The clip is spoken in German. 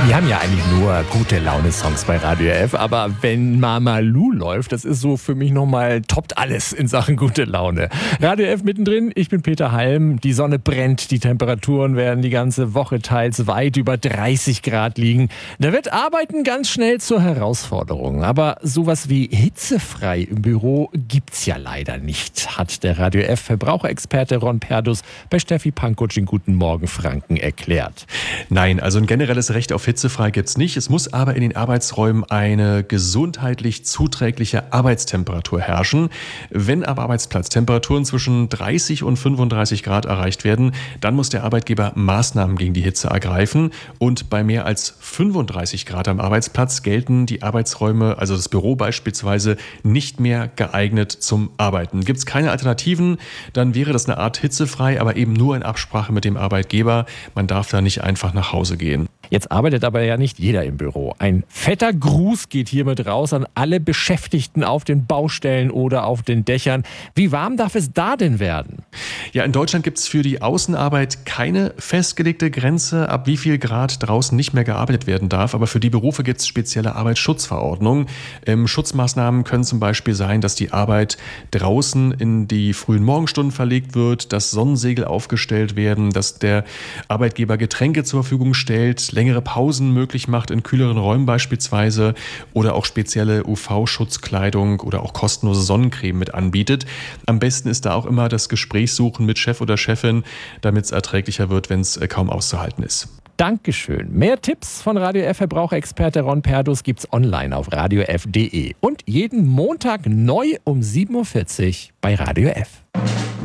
Wir haben ja eigentlich nur gute Laune-Songs bei Radio F, aber wenn Mama Lu läuft, das ist so für mich nochmal, toppt alles in Sachen gute Laune. Radio F mittendrin, ich bin Peter Halm, die Sonne brennt, die Temperaturen werden die ganze Woche teils weit über 30 Grad liegen. Da wird Arbeiten ganz schnell zur Herausforderung, aber sowas wie hitzefrei im Büro gibt's ja leider nicht, hat der Radio F Verbraucherexperte Ron Perdus bei Steffi Pankow in Guten Morgen Franken erklärt. Nein, also ein generelles Recht auf hitzefrei gibt's nicht. Es muss aber in den Arbeitsräumen eine gesundheitlich zuträgliche Arbeitstemperatur herrschen. Wenn am Arbeitsplatz Temperaturen zwischen 30 und 35 Grad erreicht werden, dann muss der Arbeitgeber Maßnahmen gegen die Hitze ergreifen. Und bei mehr als 35 Grad am Arbeitsplatz gelten die Arbeitsräume, also das Büro beispielsweise, nicht mehr geeignet zum Arbeiten. Gibt's keine Alternativen, dann wäre das eine Art hitzefrei, aber eben nur in Absprache mit dem Arbeitgeber. Man darf da nicht einfach nach Hause gehen. Jetzt arbeitet aber ja nicht jeder im Büro. Ein fetter Gruß geht hiermit raus an alle Beschäftigten auf den Baustellen oder auf den Dächern. Wie warm darf es da denn werden? Ja, in Deutschland gibt es für die Außenarbeit keine festgelegte Grenze, ab wie viel Grad draußen nicht mehr gearbeitet werden darf. Aber für die Berufe gibt es spezielle Arbeitsschutzverordnungen. Schutzmaßnahmen können zum Beispiel sein, dass die Arbeit draußen in die frühen Morgenstunden verlegt wird, dass Sonnensegel aufgestellt werden, dass der Arbeitgeber Getränke zur Verfügung stellt, längere Pausen möglich macht in kühleren Räumen beispielsweise oder auch spezielle UV-Schutzkleidung oder auch kostenlose Sonnencreme mit anbietet. Am besten ist da auch immer das Gespräch suchen mit Chef oder Chefin, damit es erträglicher wird, wenn es kaum auszuhalten ist. Dankeschön. Mehr Tipps von Radio F Verbraucherexperte Ron Perdus gibt's online auf radiof.de und jeden Montag neu um 7:40 Uhr bei Radio F.